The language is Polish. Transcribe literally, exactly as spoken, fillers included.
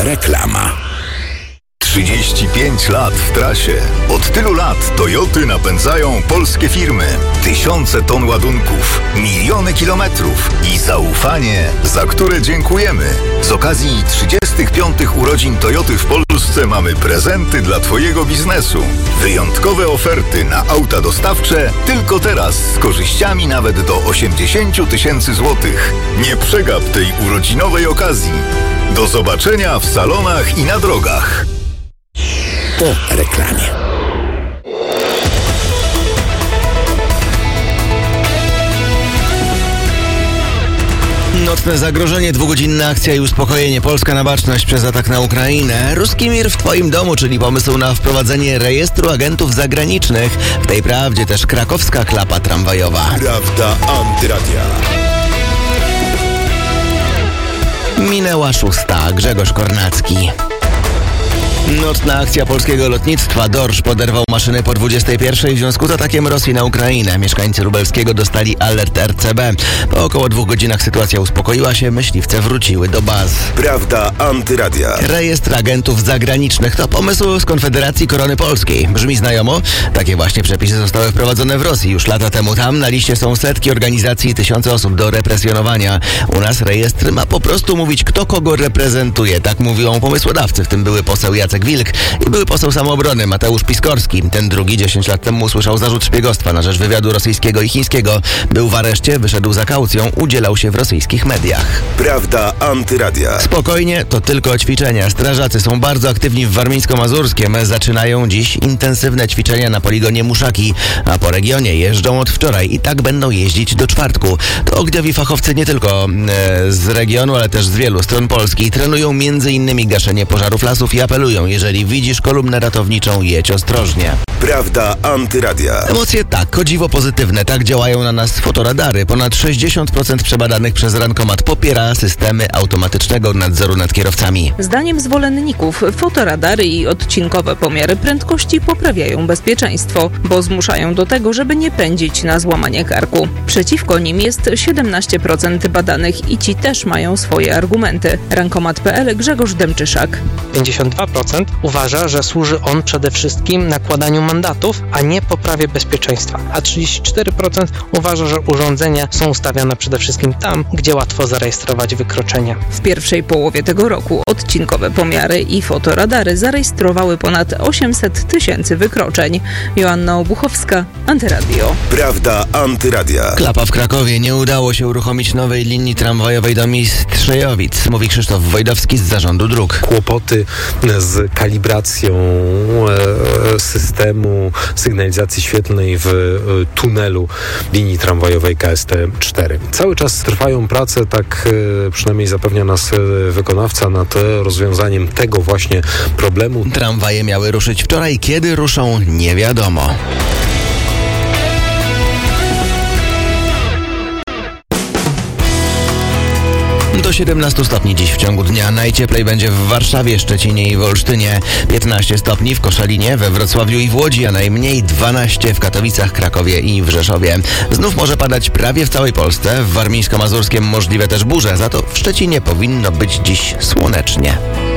Reklama. trzydzieści pięć lat w trasie. Od tylu lat Toyoty napędzają polskie firmy. Tysiące ton ładunków, miliony kilometrów i zaufanie, za które dziękujemy. Z okazji trzydziestych piątych urodzin Toyoty w Polsce mamy prezenty dla Twojego biznesu. Wyjątkowe oferty na auta dostawcze tylko teraz z korzyściami nawet do osiemdziesiąt tysięcy złotych. Nie przegap tej urodzinowej okazji. Do zobaczenia w salonach i na drogach. Po reklamie. Nocne zagrożenie, dwugodzinna akcja i uspokojenie. Polska na baczność przez atak na Ukrainę. Ruski mir w Twoim domu, czyli pomysł na wprowadzenie rejestru agentów zagranicznych. W tej prawdzie też krakowska klapa tramwajowa. Prawda Antyradia. Minęła szósta. Grzegorz Kornacki. Nocna akcja polskiego lotnictwa. Dorsz poderwał maszyny po dwudziestej pierwszej w związku z atakiem Rosji na Ukrainę. Mieszkańcy Lubelskiego dostali alert R C B. Po około dwóch godzinach sytuacja uspokoiła się, myśliwce wróciły do baz. Prawda Antyradia. Rejestr agentów zagranicznych to pomysł z Konfederacji Korony Polskiej. Brzmi znajomo? Takie właśnie przepisy zostały wprowadzone w Rosji już lata temu. Tam na liście są setki organizacji i tysiące osób do represjonowania. U nas rejestr ma po prostu mówić, kto kogo reprezentuje. Tak mówią pomysłodawcy, w tym były poseł Jacek Wilk i były poseł samoobrony Mateusz Piskorski. Ten drugi dziesięć lat temu usłyszał zarzut szpiegostwa na rzecz wywiadu rosyjskiego i chińskiego. Był w areszcie, wyszedł za kaucją, udzielał się w rosyjskich mediach. Prawda Antyradia. Spokojnie, to tylko ćwiczenia. Strażacy są bardzo aktywni w Warmińsko-Mazurskiem. Zaczynają dziś intensywne ćwiczenia na poligonie Muszaki, a po regionie jeżdżą od wczoraj i tak będą jeździć do czwartku. To ogniowi fachowcy nie tylko e, z regionu, ale też z wielu stron Polski. Trenują między innymi gaszenie pożarów lasów i apelują: jeżeli widzisz kolumnę ratowniczą, jedź ostrożnie. Prawda Antyradia. Emocje tak, o dziwo pozytywne, tak działają na nas fotoradary. Ponad sześćdziesiąt procent przebadanych przez Rankomat popiera systemy automatycznego nadzoru nad kierowcami. Zdaniem zwolenników fotoradary i odcinkowe pomiary prędkości poprawiają bezpieczeństwo, bo zmuszają do tego, żeby nie pędzić na złamanie karku. Przeciwko nim jest siedemnaście procent badanych i ci też mają swoje argumenty. Rankomat kropka p l, Grzegorz Demczyszak. pięćdziesiąt dwa procent uważa, że służy on przede wszystkim nakładaniu mandatów, a nie poprawie bezpieczeństwa, a trzydzieści cztery procent uważa, że urządzenia są ustawiane przede wszystkim tam, gdzie łatwo zarejestrować wykroczenia. W pierwszej połowie tego roku odcinkowe pomiary i fotoradary zarejestrowały ponad osiemset tysięcy wykroczeń. Joanna Obuchowska, Antyradio. Prawda Antyradia. Klapa w Krakowie. Nie udało się uruchomić nowej linii tramwajowej do Mistrzejowic, mówi Krzysztof Wojdowski z Zarządu Dróg. Kłopoty z kalibracją e, systemu sygnalizacji świetlnej w e, tunelu linii tramwajowej K S T cztery. Cały czas trwają prace, tak e, przynajmniej zapewnia nas e, wykonawca, nad rozwiązaniem tego właśnie problemu. Tramwaje miały ruszyć wczoraj. Kiedy ruszą, nie wiadomo. Do siedemnastu stopni dziś w ciągu dnia. Najcieplej będzie w Warszawie, Szczecinie i w Olsztynie. piętnaście stopni w Koszalinie, we Wrocławiu i w Łodzi, a najmniej dwanaście w Katowicach, Krakowie i w Rzeszowie. Znów może padać prawie w całej Polsce. W Warmińsko-Mazurskiem możliwe też burze, za to w Szczecinie powinno być dziś słonecznie.